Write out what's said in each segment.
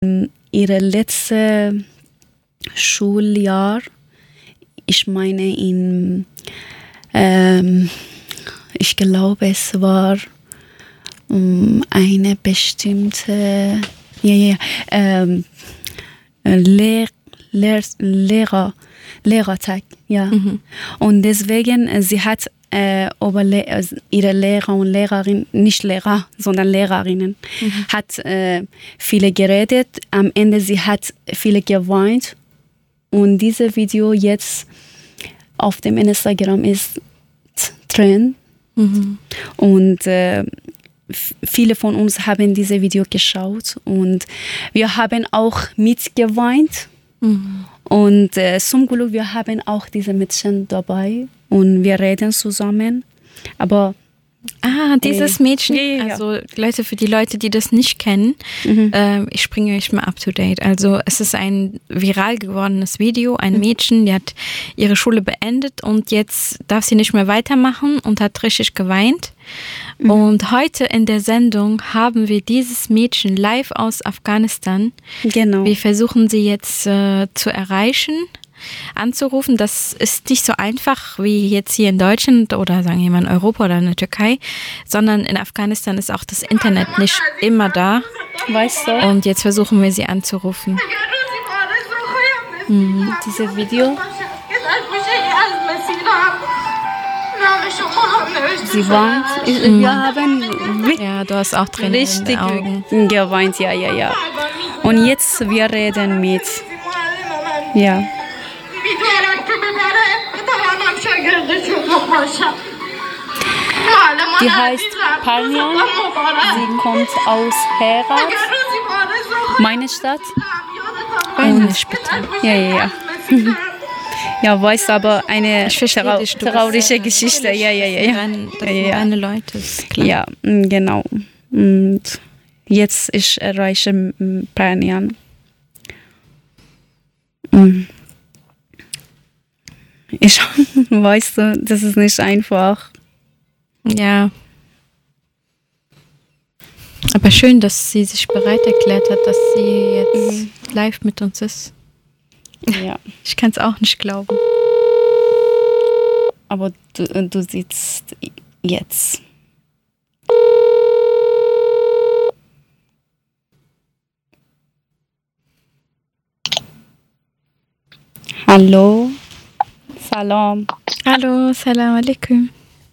ihre letzte Schuljahr, ich meine ich glaube, es war eine bestimmte Lehrertag, ja. Und deswegen, sie hat über ihre Lehrer und Lehrerin, nicht Lehrer, sondern Lehrerinnen, hat viele geredet. Am Ende, sie hat viele geweint. Und dieses Video jetzt auf dem Instagram ist Tränen. Und viele von uns haben dieses Video geschaut und wir haben auch mitgeweint. Und zum Glück, wir haben auch diese Mädchen dabei und wir reden zusammen. Aber dieses Mädchen, also Leute, für die Leute, die das nicht kennen, ich bringe euch mal up to date. Also es ist ein viral gewordenes Video, ein Mädchen, die hat ihre Schule beendet und jetzt darf sie nicht mehr weitermachen und hat richtig geweint. Und heute in der Sendung haben wir dieses Mädchen live aus Afghanistan. Genau. Wir versuchen sie jetzt zu erreichen, anzurufen. Das ist nicht so einfach wie jetzt hier in Deutschland oder sagen wir mal in Europa oder in der Türkei, sondern in Afghanistan ist auch das Internet nicht immer da. Weißt du? Und jetzt versuchen wir sie anzurufen. Dieses Video. Sie weint. Wir haben Ja, du hast auch Tränen in den Augen. geweint, ja. Und jetzt wir reden mit. Ja. Die heißt Parnian. Sie kommt aus Herat, meine Stadt. Weinisch bitte. Ja. Ja, weiß aber eine traurige Geschichte. Ja. Das sind deine Leute, ist klar. Ja, genau. Und jetzt ich erreiche Parnian. Ich weißt du, das ist nicht einfach. Ja. Aber schön, dass sie sich bereit erklärt hat, dass sie jetzt live mit uns ist. Ja. Ich kann es auch nicht glauben. Aber du siehst jetzt. Hallo. سلام. Hallo, salam alaikum.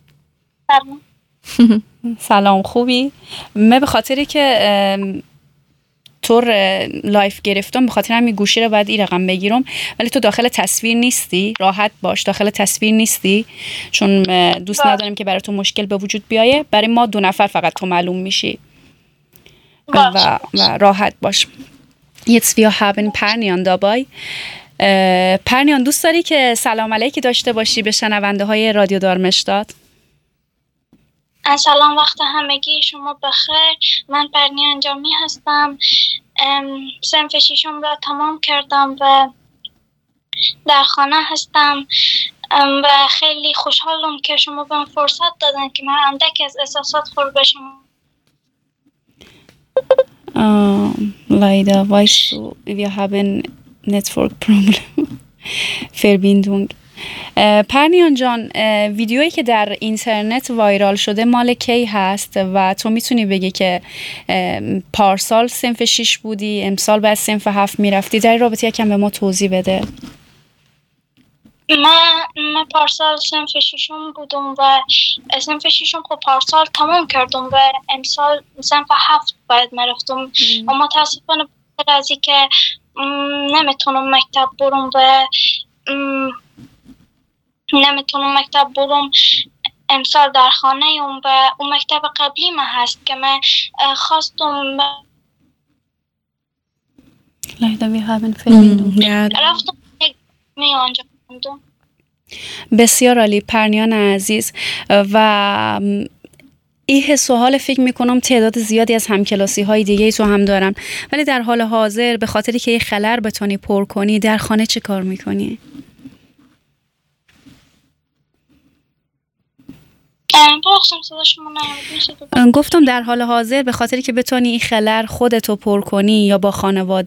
سلام خوبی؟ من به خاطری که تو لایف گرفتم به خاطر همین گوشی رو باید این رقم بگیرم، ولی تو داخل تصویر نیستی. راحت باش، داخل تصویر نیستی، چون دوست نداریم که برای تو مشکل به وجود بیایه. برای ما 2 نفر فقط تو معلوم میشی و راحت باش. Jetzt wir haben Parnian dabei. پرنیان دوست داری که سلام علیکی داشته باشی به شنونده های رادیو دارمشتاد؟ سلام، وقت همگی شما بخیر. من پرنیان جامی هستم. صنف 6 را تمام کردم و در خانه هستم و خیلی خوشحالم که شما به من فرصت دادن که من اندک از احساسات خود به شما. Leider, weißt du, wir haben Network-Problem. Verbindung. پرنیان جان، ویدیویی که در اینترنت وایرال شده مال کی هست و تو میتونی بگی که پارسال صنف 6 بودی، امسال بعد صنف 7 میرفتی؟ در این رابطه یکم به ما توضیح بده. من پارسال صنف 6 بودم و صنف 6 خب پارسال تمام کردم و امسال صنف 7 باید میرفتم و متاسفانه از اینکه نمیتونم مکتب برم و امسال در خانه ایم و اون مکتب قبلی من هست که من خواستم Leider, wir haben Verbindung. رفتم می آنجا خوندم. بسیار عالی پرنیان عزیز. و این حس و حال فکر میکنم تعداد زیادی از همکلاسی های دیگه تو هم دارن، ولی در حال حاضر به خاطری که یه خلر بتونی پر کنی در خانه چی کار میکنی؟ بخشم صدا شما نمیشه. گفتم در حال حاضر به خاطری که بتونی این خلر خودتو پر کنی یا با خانواده